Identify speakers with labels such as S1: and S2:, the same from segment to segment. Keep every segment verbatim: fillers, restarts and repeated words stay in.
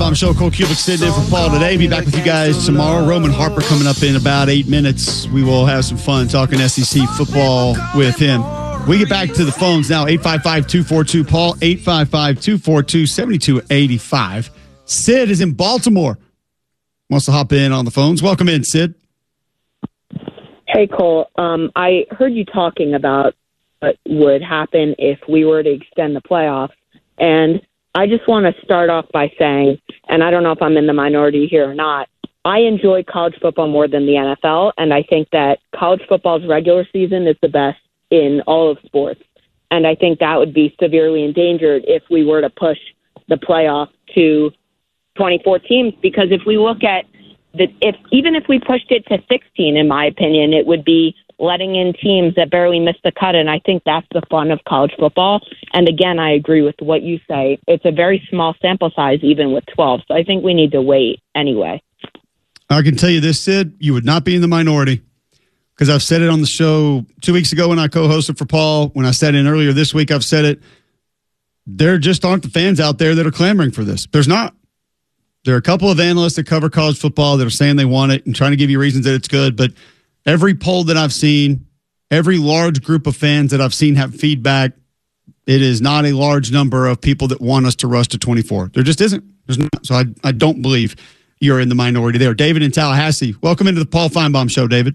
S1: Feinbaum Show. Cole Cubic sitting in for Paul today. Be back with you guys tomorrow. Roman Harper coming up in about eight minutes. We will have some fun talking S E C football with him. We get back to the phones now. eight five five, two four two, Paul. eight five five, two four two, seven two eight five. Sid is in Baltimore. Wants to hop in on the phones. Welcome in, Sid.
S2: Hey, Cole. Um, I heard you talking about what would happen if we were to extend the playoffs. And I just want to start off by saying, and I don't know if I'm in the minority here or not, I enjoy college football more than the N F L, and I think that college football's regular season is the best in all of sports. And I think that would be severely endangered if we were to push the playoff to twenty-four teams, because if we look at the, if even if we pushed it to sixteen, in my opinion, it would be letting in teams that barely missed the cut, and I think that's the fun of college football. And again, I agree with what you say. It's a very small sample size, even with twelve, so I think we need to wait anyway.
S1: I can tell you this, Sid, you would not be in the minority, because I've said it on the show two weeks ago when I co-hosted for Paul. When I said it earlier this week, I've said it. There just aren't the fans out there that are clamoring for this. There's not. There are a couple of analysts that cover college football that are saying they want it and trying to give you reasons that it's good, but every poll that I've seen, every large group of fans that I've seen have feedback, it is not a large number of people that want us to rush to twenty-four. There just isn't. There's not. So I, I don't believe you're in the minority there. David in Tallahassee, welcome into the Paul Feinbaum Show, David.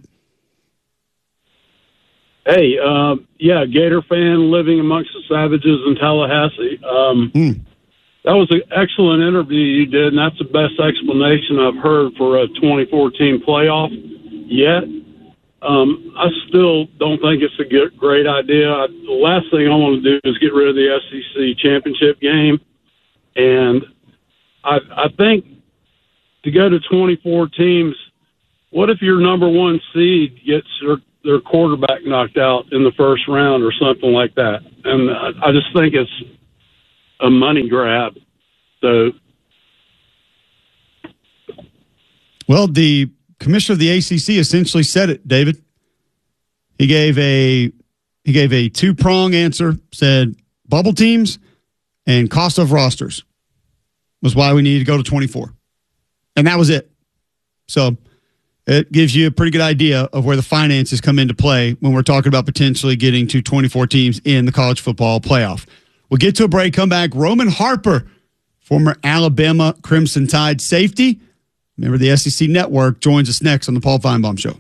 S3: Hey, uh, yeah, Gator fan living amongst the savages in Tallahassee. Um, mm. That was an excellent interview you did, and that's the best explanation I've heard for a twenty-four team playoff yet. Um, I still don't think it's a good, great idea. I, the last thing I want to do is get rid of the S E C championship game. And I, I think to go to twenty-four teams, what if your number one seed gets their, their quarterback knocked out in the first round or something like that? And I, I just think it's a money grab. So,
S1: well, the commissioner of the A C C essentially said it, David. He gave a he gave a two-prong answer, said bubble teams and cost of rosters was why we needed to go to twenty-four. And that was it. So it gives you a pretty good idea of where the finances come into play when we're talking about potentially getting to twenty-four teams in the college football playoff. We'll get to a break, come back. Roman Harper, former Alabama Crimson Tide safety, member of the S E C Network, joins us next on the Paul Feinbaum Show.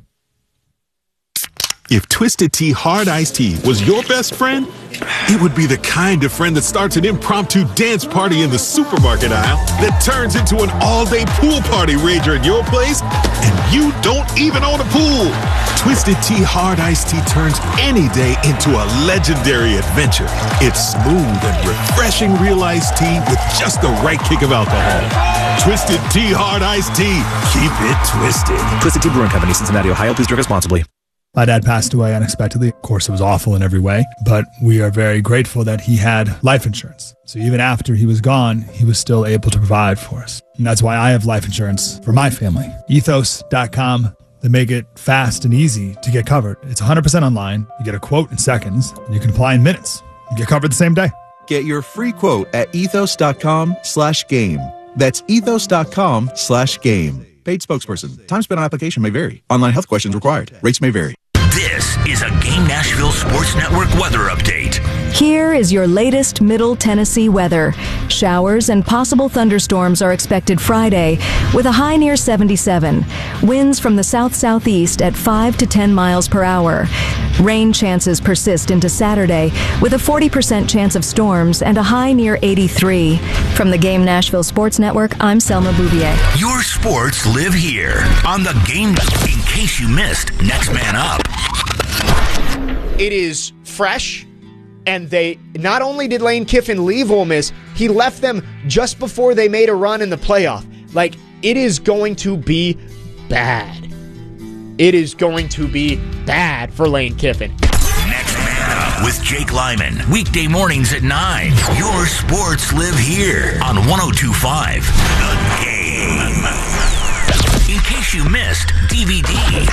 S4: If Twisted Tea Hard Iced Tea was your best friend, it would be the kind of friend that starts an impromptu dance party in the supermarket aisle that turns into an all-day pool party rager at your place, and you don't even own a pool. Twisted Tea Hard Iced Tea turns any day into a legendary adventure. It's smooth and refreshing real iced tea with just the right kick of alcohol. Twisted Tea Hard Iced Tea. Keep it twisted.
S5: Twisted Tea Brewing Company, Cincinnati, Ohio. Please drink responsibly.
S6: My dad passed away unexpectedly. Of course, it was awful in every way, but we are very grateful that he had life insurance. So even after he was gone, he was still able to provide for us. And that's why I have life insurance for my family. ethos dot com. They make it fast and easy to get covered. It's one hundred percent online. You get a quote in seconds, and you can apply in minutes. You get covered the same day.
S7: Get your free quote at ethos dot com slash game. That's ethos dot com slash game. Paid spokesperson. Time spent on application may vary. Online health questions required. Rates may vary.
S8: This is a Game Nashville Sports Network weather update.
S9: Here is your latest Middle Tennessee weather. Showers and possible thunderstorms are expected Friday with a high near seventy-seven. Winds from the south-southeast at five to ten miles per hour. Rain chances persist into Saturday with a forty percent chance of storms and a high near eighty-three. From the Game Nashville Sports Network, I'm Selma Bouvier.
S8: Your sports live here on the Game. In case you missed Next Man Up.
S10: It is fresh, and they not only did Lane Kiffin leave Ole Miss, he left them just before they made a run in the playoff. Like, it is going to be bad. It is going to be bad for Lane Kiffin.
S8: Next Man Up with Jake Lyman. Weekday mornings at nine. Your sports live here on one oh two point five The Game. In case you missed D V D.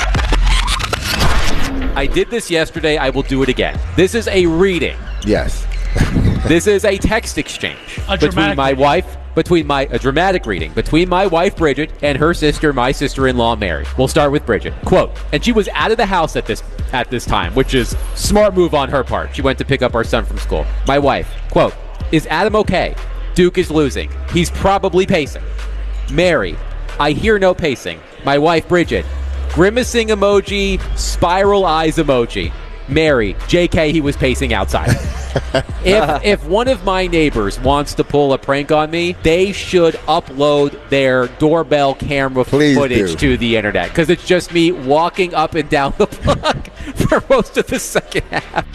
S11: I did this yesterday. I will do it again. This is a reading.
S12: Yes.
S11: This is a text exchange
S12: A
S11: between my
S12: reading.
S11: wife between my, a dramatic reading, between my wife Bridget and her sister, my sister-in-law Mary. We'll start with Bridget. Quote, and she was out of the house at this at this time, which is smart move on her part. She went to pick up our son from school. My wife, quote, is Adam okay? Duke is losing. He's probably pacing. Mary, I hear no pacing. My wife Bridget, grimacing emoji, spiral eyes emoji. Mary, J K, he was pacing outside. if if one of my neighbors wants to pull a prank on me, they should upload their doorbell camera
S12: Please
S11: footage
S12: do.
S11: to the internet, because it's just me walking up and down the block for most of the second half.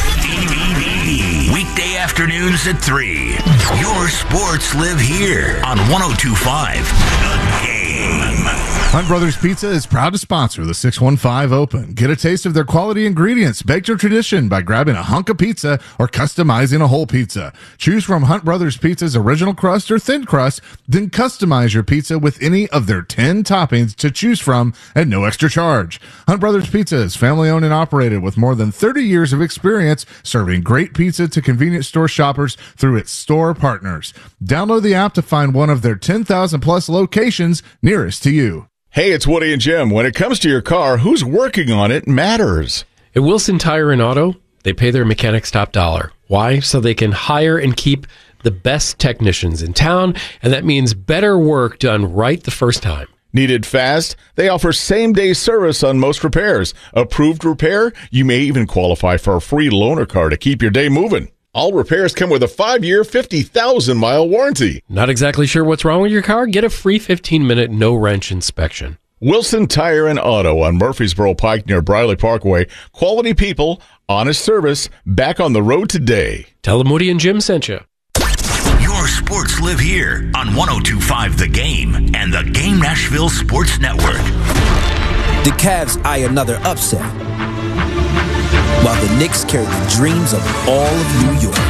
S8: Weekday afternoons at three. Your sports live here on one oh two point five The Game.
S13: Hunt Brothers Pizza is proud to sponsor the six one five Open. Get a taste of their quality ingredients, baked to tradition by grabbing a hunk of pizza or customizing a whole pizza. Choose from Hunt Brothers Pizza's original crust or thin crust, then customize your pizza with any of their ten toppings to choose from at no extra charge. Hunt Brothers Pizza is family owned and operated with more than thirty years of experience serving great pizza to convenience store shoppers through its store partners. Download the app to find one of their ten thousand plus locations nearest to you.
S14: Hey, it's Woody and Jim. When it comes to your car, who's working on it matters.
S15: At Wilson Tire and Auto, they pay their mechanics top dollar. Why? So they can hire and keep the best technicians in town, and that means better work done right the first time.
S14: Needed fast? They offer same-day service on most repairs. Approved repair? You may even qualify for a free loaner car to keep your day moving. All repairs come with a five-year, fifty thousand mile warranty.
S15: Not exactly sure what's wrong with your car? Get a free fifteen minute no-wrench inspection.
S14: Wilson Tire and Auto on Murfreesboro Pike near Briley Parkway. Quality people, honest service, back on the road today.
S15: Tell them Woody and Jim sent you.
S8: Your sports live here on one oh two point five The Game and the Game Nashville Sports Network.
S16: The Cavs eye another upset, while the Knicks carry the dreams of all of New York.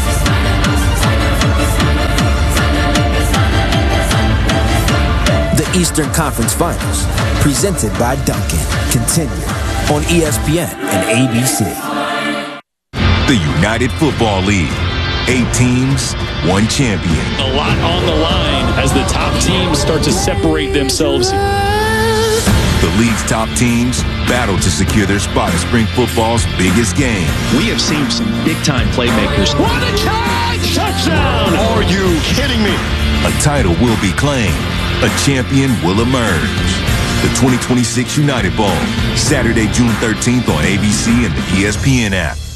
S16: The Eastern Conference Finals, presented by Dunkin', continue on E S P N and A B C.
S17: The United Football League. Eight teams, one champion.
S18: A lot on the line as the top teams start to separate themselves.
S17: The league's top teams battle to secure their spot in spring football's biggest game.
S18: We have seen some big-time playmakers. What a catch! Touchdown! Are you kidding me?
S17: A title will be claimed. A champion will emerge. The twenty twenty-six United Bowl, Saturday, June thirteenth on A B C and the E S P N app.